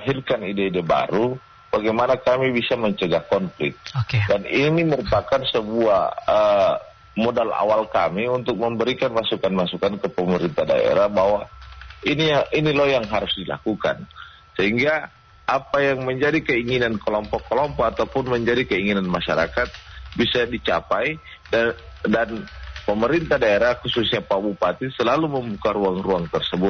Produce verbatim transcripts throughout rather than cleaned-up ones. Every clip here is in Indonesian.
melahirkan ide-ide baru, bagaimana kami bisa mencegah konflik. Okay. Dan ini merupakan sebuah uh, modal awal kami untuk memberikan masukan-masukan ke pemerintah daerah bahwa ini ini loh yang harus dilakukan. Sehingga apa yang menjadi keinginan kelompok-kelompok ataupun menjadi keinginan masyarakat bisa dicapai, dan, dan pemerintah daerah khususnya Pak Bupati selalu membuka ruang-ruang tersebut.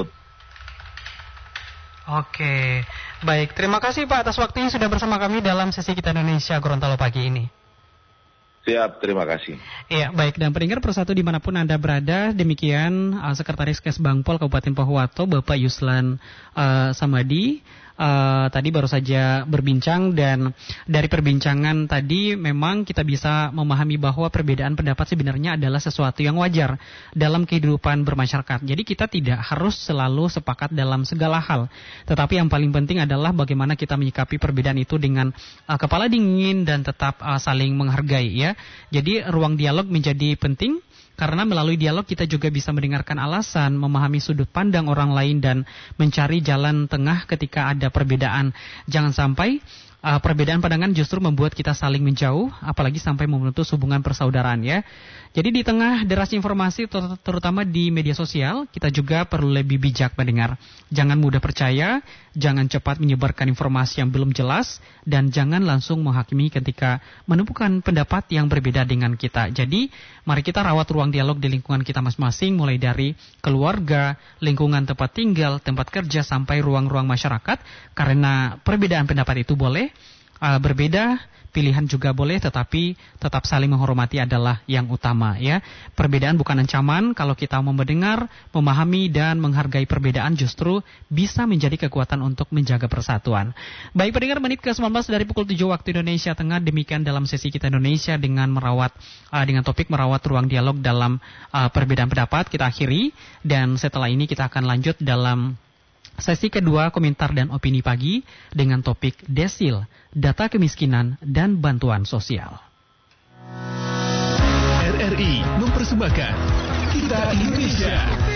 Oke, baik. Terima kasih Pak atas waktunya sudah bersama kami dalam sesi Kita Indonesia Gorontalo pagi ini. Siap, terima kasih. Iya, baik. Dan pendengar Persatu dimanapun Anda berada, demikian uh, Sekretaris Kesbangpol Kabupaten Pohuwato, Bapak Yuslan uh, Samadi. Uh, tadi baru saja berbincang, dan dari perbincangan tadi memang kita bisa memahami bahwa perbedaan pendapat sebenarnya adalah sesuatu yang wajar dalam kehidupan bermasyarakat. Jadi kita tidak harus selalu sepakat dalam segala hal, tetapi yang paling penting adalah bagaimana kita menyikapi perbedaan itu dengan uh, kepala dingin dan tetap uh, saling menghargai, ya. Jadi ruang dialog menjadi penting, karena melalui dialog kita juga bisa mendengarkan alasan, memahami sudut pandang orang lain, dan mencari jalan tengah ketika ada perbedaan. Jangan sampai uh, perbedaan pandangan justru membuat kita saling menjauh, apalagi sampai memutus hubungan persaudaraan, ya. Jadi di tengah deras informasi ter- terutama di media sosial, kita juga perlu lebih bijak mendengar. Jangan mudah percaya, jangan cepat menyebarkan informasi yang belum jelas, dan jangan langsung menghakimi ketika menemukan pendapat yang berbeda dengan kita. Jadi mari kita rawat ruang dialog di lingkungan kita masing-masing, mulai dari keluarga, lingkungan tempat tinggal, tempat kerja, sampai ruang-ruang masyarakat. Karena perbedaan pendapat itu boleh, uh, berbeda, pilihan juga boleh, tetapi tetap saling menghormati adalah yang utama, ya. Perbedaan bukan ancaman. Kalau kita mau mendengar, memahami, dan menghargai perbedaan, justru bisa menjadi kekuatan untuk menjaga persatuan. Baik pendengar, menit ke sembilan belas dari pukul tujuh waktu Indonesia Tengah. Demikian dalam sesi Kita Indonesia dengan merawat uh, dengan topik merawat ruang dialog dalam uh, perbedaan pendapat. Kita akhiri, dan setelah ini kita akan lanjut dalam sesi kedua, komentar dan opini pagi dengan topik Desil, data kemiskinan dan bantuan sosial. R R I mempersembahkan Kita Indonesia.